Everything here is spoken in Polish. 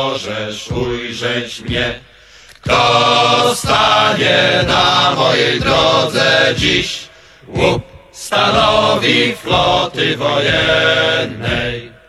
możesz ujrzeć mnie. Kto stanie na mojej drodze dziś? Łup stanowi floty wojennej.